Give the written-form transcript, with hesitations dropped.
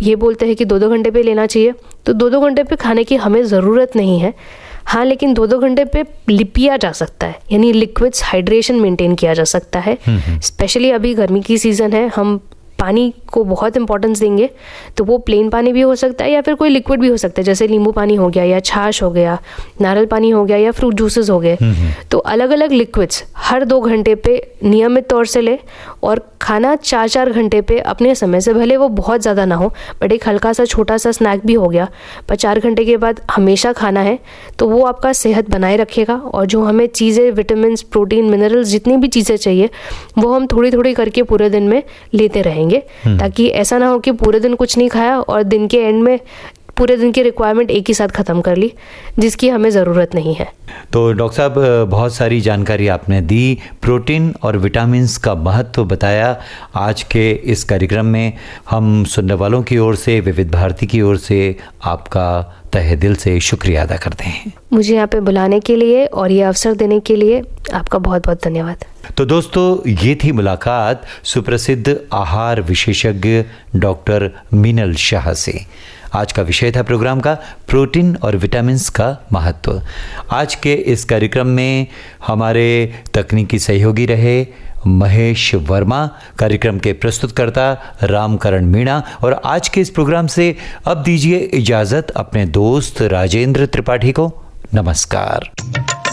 ये बोलते हैं कि 2-2 घंटे पे लेना चाहिए, तो 2-2 घंटे पे खाने की हमें ज़रूरत नहीं है। हाँ, लेकिन 2-2 घंटे पे पिया जा सकता है, यानी लिक्विड्स हाइड्रेशन मेंटेन किया जा सकता है। स्पेशली अभी गर्मी की सीज़न है, हम पानी को बहुत इंपॉर्टेंस देंगे, तो वो प्लेन पानी भी हो सकता है या फिर कोई लिक्विड भी हो सकता है, जैसे नींबू पानी हो गया या छाछ हो गया, नारियल पानी हो गया या फ्रूट जूसेस हो गए। तो अलग अलग लिक्विड्स हर 2 घंटे पे नियमित तौर से ले, और खाना 4-4 घंटे पे अपने समय से, भले वो बहुत ज़्यादा ना हो बट एक हल्का सा छोटा सा स्नैक भी हो गया, पर 4 घंटे के बाद हमेशा खाना है, तो वो आपका सेहत बनाए रखेगा। और जो हमें चीज़ें, विटामिन, प्रोटीन, मिनरल्स, जितनी भी चीज़ें चाहिए वो हम थोड़ी थोड़ी करके पूरे दिन में लेते रहेंगे, ताकि ऐसा ना हो कि पूरे दिन कुछ नहीं खाया और दिन के एंड में पूरे दिन की रिक्वायरमेंट एक ही साथ ख़त्म कर ली, जिसकी हमें ज़रूरत नहीं है। तो डॉक्टर साहब, बहुत सारी जानकारी आपने दी, प्रोटीन और विटामिन्स का महत्व बताया। आज के इस कार्यक्रम में हम सुनने वालों की ओर से, विविध भारती की ओर से आपका तहे दिल से शुक्रिया अदा करते हैं। मुझे यहाँ पे बुलाने के लिए और ये अवसर देने के लिए आपका बहुत बहुत धन्यवाद। तो दोस्तों, ये थी मुलाकात सुप्रसिद्ध आहार विशेषज्ञ डॉक्टर मीनल शाह से। आज का विषय था प्रोग्राम का प्रोटीन और विटामिन्स का महत्व। आज के इस कार्यक्रम में हमारे तकनीकी सहयोगी रहे महेश वर्मा, कार्यक्रम के प्रस्तुतकर्ता रामकरण मीणा, और आज के इस प्रोग्राम से अब दीजिए इजाजत अपने दोस्त राजेंद्र त्रिपाठी को। नमस्कार।